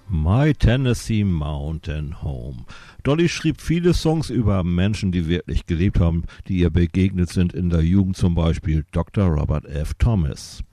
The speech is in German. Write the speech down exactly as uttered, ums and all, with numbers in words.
My Tennessee Mountain Home. Dolly schrieb viele Songs über Menschen, die wirklich gelebt haben, die ihr begegnet sind in der Jugend, zum Beispiel Doktor Robert F. Thomas.